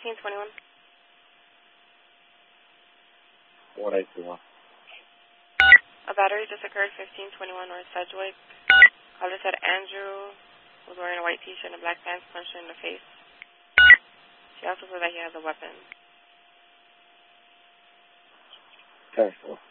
1521. 4821. A battery just occurred 1521 North Sedgwick. Caller said Andrew was wearing a white t-shirt and black pants, punched her in the face. She also said that he has a weapon. 10-4.